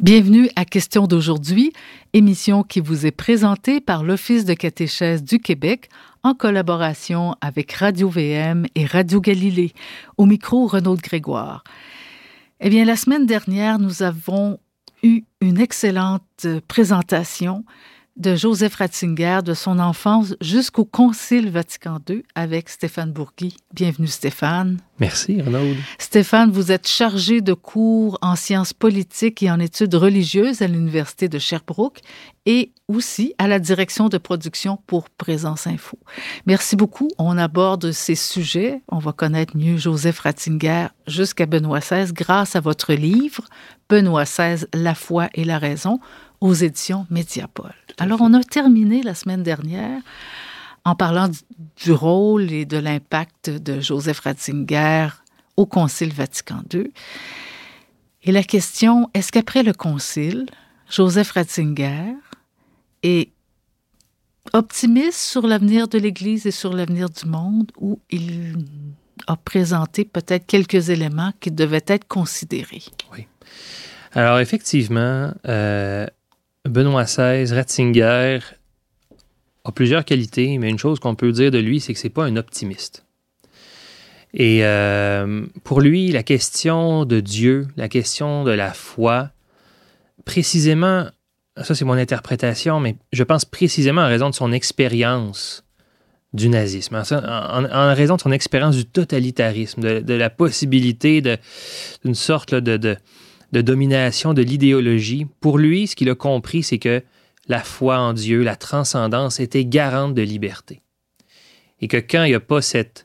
Bienvenue à Question d'aujourd'hui, émission qui vous est présentée par l'Office de catéchèse du Québec en collaboration avec Radio-VM et Radio Galilée. Au micro, Renaud Grégoire. Eh bien, la semaine dernière, nous avons eu une excellente présentation de Joseph Ratzinger, de son enfance jusqu'au Concile Vatican II avec Stéphane Bourgui. Bienvenue Stéphane. Merci Renaud. Stéphane, vous êtes chargé de cours en sciences politiques et en études religieuses à l'Université de Sherbrooke et aussi à la direction de production pour Présence Info. Merci beaucoup. On aborde ces sujets. On va connaître mieux Joseph Ratzinger jusqu'à Benoît XVI grâce à votre livre « Benoît XVI, la foi et la raison » aux éditions Mediapol. Alors, on a terminé la semaine dernière en parlant du rôle et de l'impact de Joseph Ratzinger au Concile Vatican II. Et la question, est-ce qu'après le Concile, Joseph Ratzinger est optimiste sur l'avenir de l'Église et sur l'avenir du monde, ou il a présenté peut-être quelques éléments qui devaient être considérés? Oui. Alors, effectivement, Benoît XVI, Ratzinger a plusieurs qualités, mais une chose qu'on peut dire de lui, c'est que c'est pas un optimiste. Et pour lui, la question de Dieu, la question de la foi, précisément, ça c'est mon interprétation, mais je pense précisément en raison de son expérience du nazisme, en raison de son expérience du totalitarisme, de la possibilité d'une sorte de domination de l'idéologie. Pour lui, ce qu'il a compris, c'est que la foi en Dieu, la transcendance, était garante de liberté. Et que quand il n'y a pas cette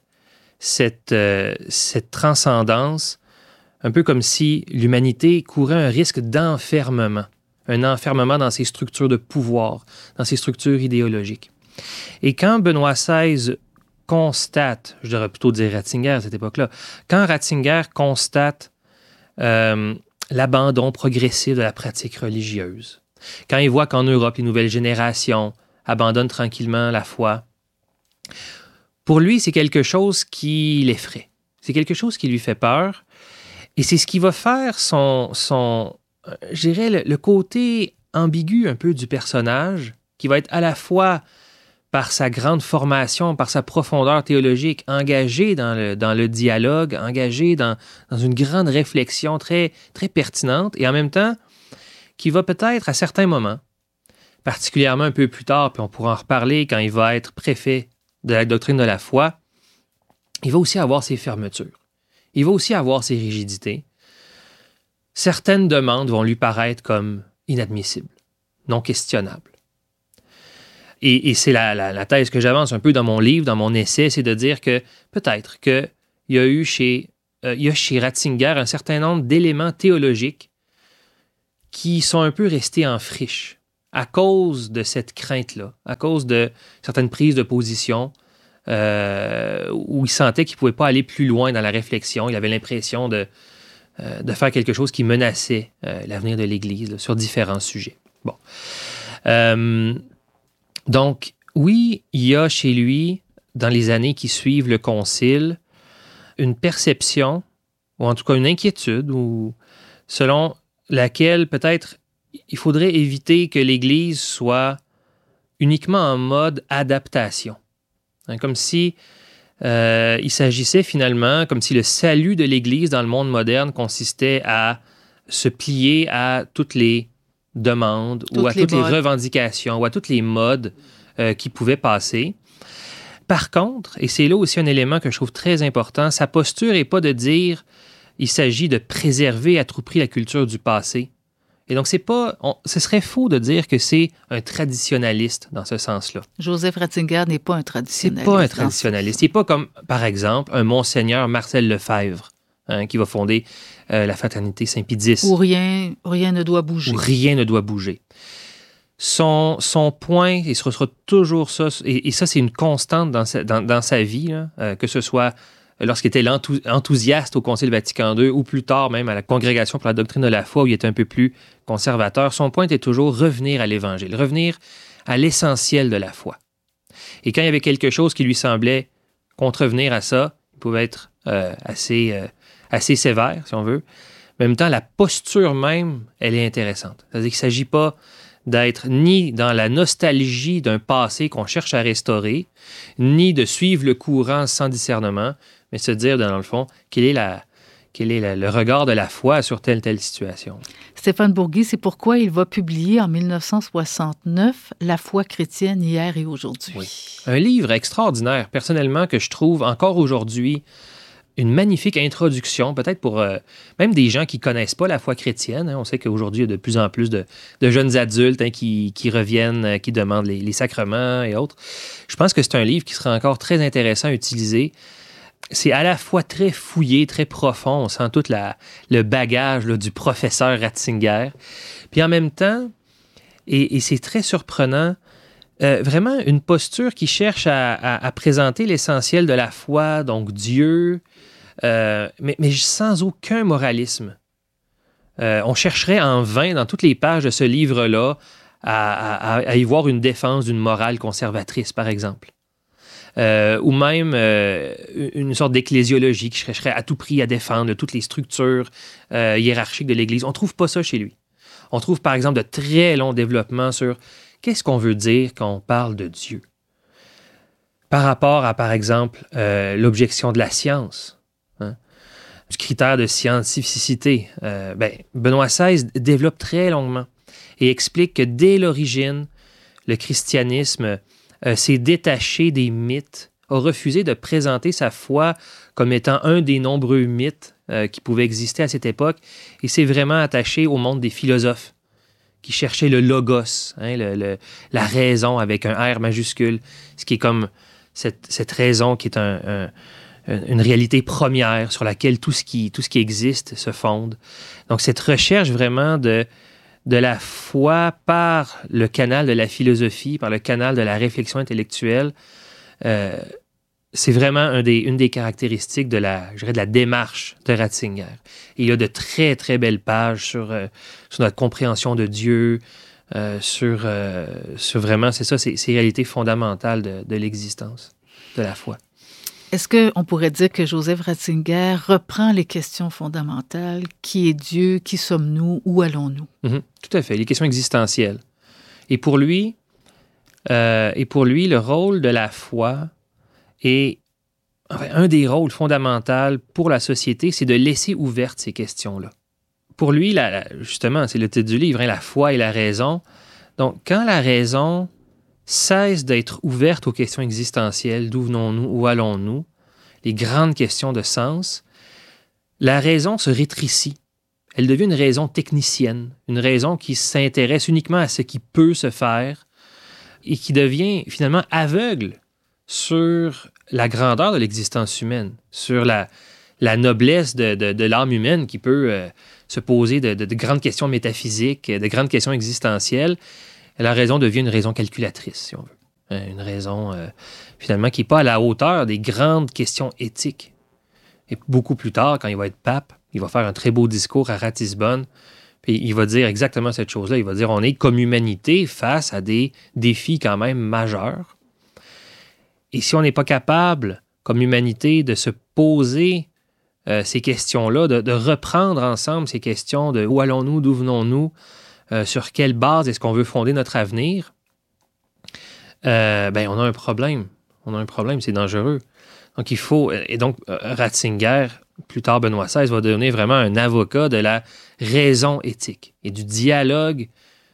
transcendance, un peu comme si l'humanité courait un risque d'enfermement, un enfermement dans ses structures de pouvoir, dans ses structures idéologiques. Et quand Benoît XVI constate, je devrais plutôt dire Ratzinger à cette époque-là, quand Ratzinger constate l'abandon progressif de la pratique religieuse, quand il voit qu'en Europe, les nouvelles générations abandonnent tranquillement la foi, pour lui, c'est quelque chose qui l'effraie. C'est quelque chose qui lui fait peur. Et c'est ce qui va faire je dirais, le côté ambigu un peu du personnage, qui va être à la fois par sa grande formation, par sa profondeur théologique, engagé dans le dialogue, engagé dans une grande réflexion très, très pertinente, et en même temps, qui va peut-être à certains moments, particulièrement un peu plus tard, puis on pourra en reparler quand il va être préfet de la doctrine de la foi, il va aussi avoir ses fermetures. Il va aussi avoir ses rigidités. Certaines demandes vont lui paraître comme inadmissibles, non questionnables. Et c'est la thèse que j'avance un peu dans mon livre, dans mon essai, c'est de dire que peut-être qu'il y a chez Ratzinger un certain nombre d'éléments théologiques qui sont un peu restés en friche à cause de cette crainte-là, à cause de certaines prises de position où il sentait qu'il ne pouvait pas aller plus loin dans la réflexion. Il avait l'impression de faire quelque chose qui menaçait l'avenir de l'Église là, sur différents sujets. Bon. Donc, oui, il y a chez lui, dans les années qui suivent le Concile, une perception, ou en tout cas une inquiétude, selon laquelle peut-être il faudrait éviter que l'Église soit uniquement en mode adaptation. Comme si il s'agissait finalement, comme si le salut de l'Église dans le monde moderne consistait à se plier à toutes les demandes ou à toutes les revendications ou à toutes les modes qui pouvaient passer. Par contre, et c'est là aussi un élément que je trouve très important, sa posture n'est pas de dire il s'agit de préserver à tout prix la culture du passé. Et donc, ce serait faux de dire que c'est un traditionnaliste dans ce sens-là. Joseph Ratzinger n'est pas un traditionnaliste. C'est pas un traditionnaliste. Il n'est pas comme, par exemple, un monseigneur Marcel Lefebvre, qui va fonder la fraternité Saint-Pie X. Où rien ne doit bouger. Où rien ne doit bouger. Son point, et ce sera toujours ça, et ça, c'est une constante dans sa vie, là, que ce soit lorsqu'il était enthousiaste au Concile Vatican II ou plus tard même à la Congrégation pour la doctrine de la foi où il était un peu plus conservateur, son point était toujours revenir à l'Évangile, revenir à l'essentiel de la foi. Et quand il y avait quelque chose qui lui semblait contrevenir à ça, il pouvait être assez sévère, si on veut, Mais en même temps, la posture même, elle est intéressante. C'est-à-dire qu'il ne s'agit pas d'être ni dans la nostalgie d'un passé qu'on cherche à restaurer, ni de suivre le courant sans discernement, mais se dire, dans le fond, quel est le regard de la foi sur telle situation. Stéphane Bourgui, c'est pourquoi il va publier en 1969 « La foi chrétienne hier et aujourd'hui ». Oui. Un livre extraordinaire, personnellement, que je trouve encore aujourd'hui une magnifique introduction, peut-être pour même des gens qui ne connaissent pas la foi chrétienne. On sait qu'aujourd'hui, il y a de plus en plus de jeunes adultes qui reviennent, qui demandent les sacrements et autres. Je pense que c'est un livre qui sera encore très intéressant à utiliser. C'est à la fois très fouillé, très profond. On sent tout le bagage là, du professeur Ratzinger. Puis en même temps, et c'est très surprenant, vraiment une posture qui cherche à présenter l'essentiel de la foi, donc Dieu, mais sans aucun moralisme. On chercherait en vain, dans toutes les pages de ce livre-là, à y voir une défense d'une morale conservatrice, par exemple. Ou même une sorte d'ecclésiologie qui chercherait à tout prix à défendre toutes les structures hiérarchiques de l'Église. On ne trouve pas ça chez lui. On trouve, par exemple, de très longs développements sur qu'est-ce qu'on veut dire quand on parle de Dieu. Par rapport à, par exemple, l'objection de la science, du critère de scientificité. Benoît XVI développe très longuement et explique que dès l'origine, le christianisme s'est détaché des mythes, a refusé de présenter sa foi comme étant un des nombreux mythes qui pouvaient exister à cette époque, et s'est vraiment attaché au monde des philosophes qui cherchaient le logos, la raison avec un R majuscule, ce qui est comme cette raison qui est une réalité première sur laquelle tout ce qui existe se fonde. Donc cette recherche vraiment de la foi par le canal de la philosophie, par le canal de la réflexion intellectuelle, c'est vraiment une des caractéristiques de la démarche de Ratzinger. Et il y a de très, très belles pages sur notre compréhension de Dieu, sur vraiment, c'est ça, ces réalités fondamentales de l'existence, de la foi. Est-ce qu'on pourrait dire que Joseph Ratzinger reprend les questions fondamentales? Qui est Dieu? Qui sommes-nous? Où allons-nous? Tout à fait, les questions existentielles. Et pour lui, le rôle de la foi est un des rôles fondamentaux pour la société, c'est de laisser ouvertes ces questions-là. Pour lui, justement, c'est le titre du livre, la foi et la raison. Donc, quand la raison cesse d'être ouverte aux questions existentielles, d'où venons-nous, où allons-nous, les grandes questions de sens, la raison se rétrécit. Elle devient une raison technicienne, une raison qui s'intéresse uniquement à ce qui peut se faire et qui devient finalement aveugle sur la grandeur de l'existence humaine, sur la noblesse de l'âme humaine qui peut se poser de grandes questions métaphysiques, de grandes questions existentielles. La raison devient une raison calculatrice, si on veut. Une raison, finalement, qui n'est pas à la hauteur des grandes questions éthiques. Et beaucoup plus tard, quand il va être pape, il va faire un très beau discours à Ratisbonne, puis il va dire exactement cette chose-là. Il va dire, on est comme humanité face à des défis quand même majeurs. Et si on n'est pas capable, comme humanité, de se poser ces questions-là, de reprendre ensemble ces questions de où allons-nous, d'où venons-nous, sur quelle base est-ce qu'on veut fonder notre avenir, on a un problème. On a un problème, c'est dangereux. Donc, il faut... Et donc, Ratzinger, plus tard Benoît XVI, va devenir vraiment un avocat de la raison éthique et du dialogue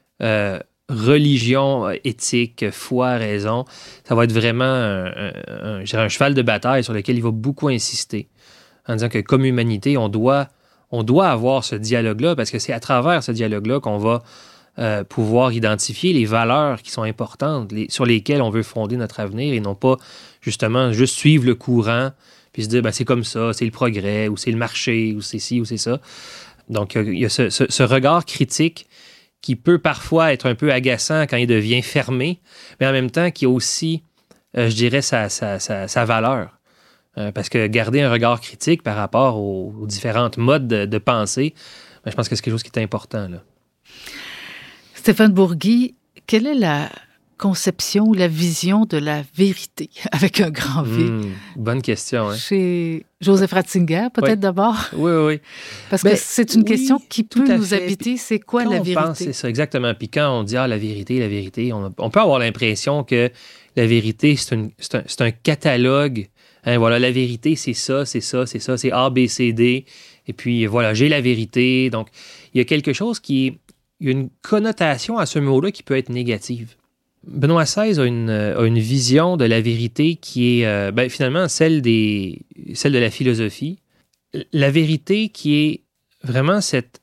religion, éthique, foi, raison. Ça va être vraiment un cheval de bataille sur lequel il va beaucoup insister, en disant que comme humanité, on doit avoir ce dialogue-là, parce que c'est à travers ce dialogue-là qu'on va pouvoir identifier les valeurs qui sont importantes, sur lesquelles on veut fonder notre avenir, et non pas, justement, juste suivre le courant, puis se dire, c'est comme ça, c'est le progrès, ou c'est le marché, ou c'est ci, ou c'est ça. Donc, il y a ce regard critique qui peut parfois être un peu agaçant quand il devient fermé, mais en même temps qui a aussi, je dirais, sa valeur. Parce que garder un regard critique par rapport aux différentes modes de pensée, je pense que c'est quelque chose qui est important, là. Stéphane Bourgui, quelle est la conception ou la vision de la vérité, avec un grand V? Bonne question. Hein? Chez Joseph Ratzinger, peut-être d'abord? Oui. Parce que c'est une question qui peut nous habiter. C'est quoi la vérité? C'est ça, exactement. Puis quand on dit la vérité, on peut avoir l'impression que la vérité, c'est un catalogue. Hein, voilà, la vérité, c'est ça, c'est A, B, C, D. Et puis, voilà, j'ai la vérité. Donc, il y a quelque chose il y a une connotation à ce mot-là qui peut être négative. Benoît XVI a une vision de la vérité qui est finalement celle de la philosophie. La vérité qui est vraiment cette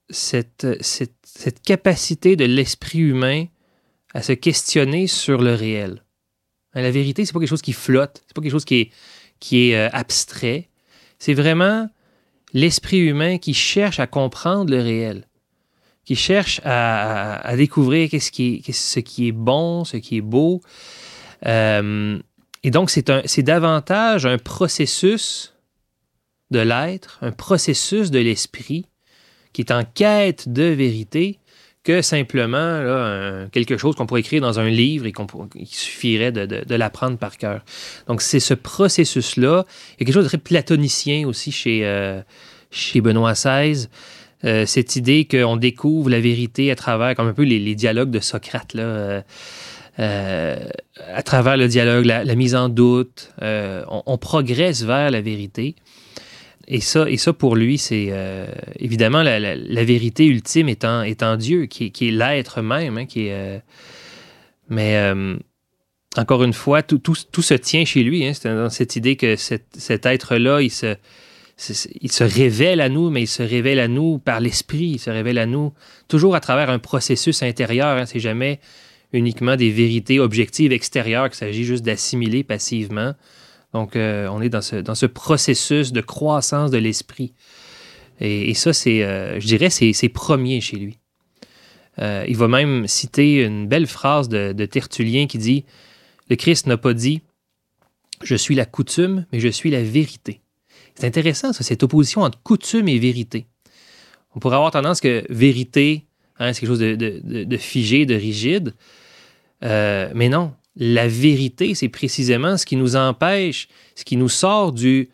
capacité de l'esprit humain à se questionner sur le réel. La vérité, c'est pas quelque chose qui flotte, c'est pas quelque chose qui est abstrait. C'est vraiment l'esprit humain qui cherche à comprendre le réel, qui cherche à découvrir ce qui est bon, ce qui est beau. Et donc, c'est davantage un processus de l'être, un processus de l'esprit qui est en quête de vérité que simplement quelque chose qu'on pourrait écrire dans un livre et qu'il suffirait de l'apprendre par cœur. Donc, c'est ce processus-là. Il y a quelque chose de très platonicien aussi chez Benoît XVI. Cette idée qu'on découvre la vérité à travers, comme un peu les dialogues de Socrate, là, à travers le dialogue, la mise en doute, on progresse vers la vérité. Et ça pour lui, c'est évidemment la vérité ultime étant Dieu, qui est l'être même, hein, mais encore une fois, tout se tient chez lui. Hein, c'est dans cette idée que cet être-là, il se révèle à nous, mais il se révèle à nous par l'esprit. Il se révèle à nous toujours à travers un processus intérieur. Hein, c'est jamais uniquement des vérités objectives extérieures qu'il s'agit juste d'assimiler passivement. Donc, on est dans ce processus de croissance de l'esprit. Et ça, je dirais, c'est premier chez lui. Il va même citer une belle phrase de Tertullien qui dit « Le Christ n'a pas dit « Je suis la coutume, mais je suis la vérité ». C'est intéressant, ça, cette opposition entre coutume et vérité. On pourrait avoir tendance que vérité, hein, c'est quelque chose de figé, de rigide. Mais non. La vérité, c'est précisément ce qui nous empêche, ce qui nous sort du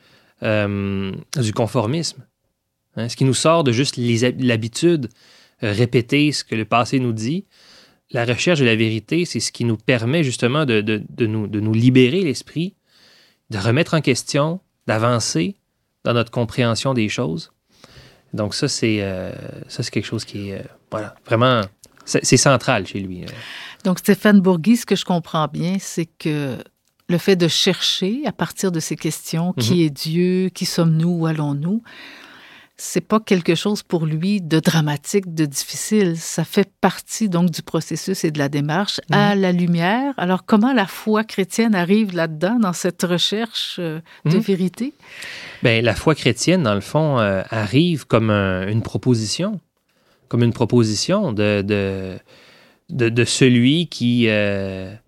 conformisme, hein, ce qui nous sort de juste l'habitude, répéter ce que le passé nous dit. La recherche de la vérité, c'est ce qui nous permet justement de nous libérer l'esprit, de remettre en question, d'avancer dans notre compréhension des choses. Donc ça, c'est quelque chose qui est vraiment... C'est central chez lui. Donc, Stéphane Bourgui, ce que je comprends bien, c'est que le fait de chercher à partir de ces questions, qui est Dieu, qui sommes-nous, où allons-nous, c'est pas quelque chose pour lui de dramatique, de difficile. Ça fait partie donc du processus et de la démarche à la lumière. Alors, comment la foi chrétienne arrive là-dedans, dans cette recherche de vérité? Bien, la foi chrétienne, dans le fond, arrive comme une proposition. Comme une proposition de celui qui